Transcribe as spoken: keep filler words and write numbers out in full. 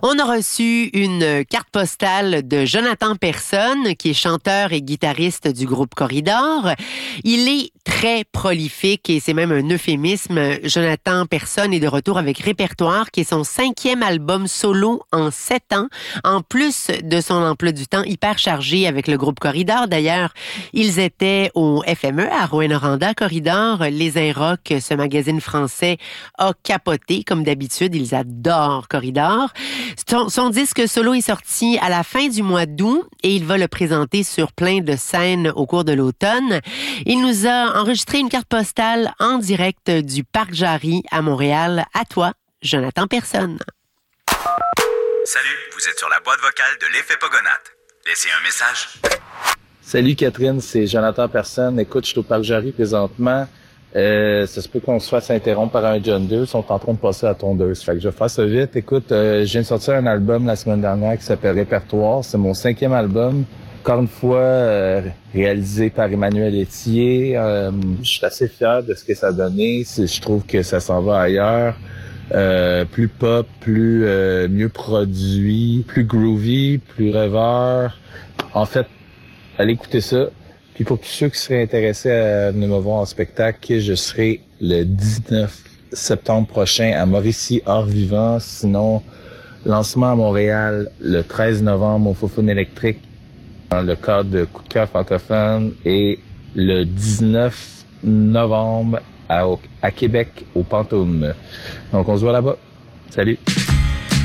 On a reçu une carte postale de Jonathan Personne, qui est chanteur et guitariste du groupe Corridor. Il est très prolifique et c'est même un euphémisme. Jonathan Personne est de retour avec Répertoire, qui est son cinquième album solo en sept ans, en plus de son emploi du temps hyper chargé avec le groupe Corridor. D'ailleurs, ils étaient au F M E à Rouyn-Noranda. Corridor, les Inrocks, ce magazine français, a capoté. Comme d'habitude, ils adorent Corridor. Son, son disque solo est sorti à la fin du mois d'août et il va le présenter sur plein de scènes au cours de l'automne. Il nous a enregistré une carte postale en direct du Parc Jarry à Montréal. À toi, Jonathan Personne. Salut, vous êtes sur la boîte vocale de l'Effet Pogonatte. Laissez un message. Salut Catherine, c'est Jonathan Personne. Écoute, je suis au Parc Jarry présentement. Euh, ça se peut qu'on se fasse interrompre par un John deux. Ils sont en train de passer à la tondeuse. Fait que je vais faire ça vite. Écoute, euh, je viens de sortir un album la semaine dernière qui s'appelle Répertoire. C'est mon cinquième album. Encore une fois, euh, réalisé par Emmanuel Etier. Euh, je suis assez fier de ce que ça a donné. C'est, je trouve que ça s'en va ailleurs. Euh, plus pop, plus euh, mieux produit, plus groovy, plus rêveur. En fait, allez écouter ça. Puis pour tous ceux qui seraient intéressés à venir me voir en spectacle, je serai le dix-neuf septembre prochain à Mauricie Hors-Vivant. Sinon, lancement à Montréal le treize novembre au Foufoune électrique dans le cadre de Coup de cœur francophone et le dix-neuf novembre à, à Québec au Pantôme. Donc on se voit là-bas. Salut!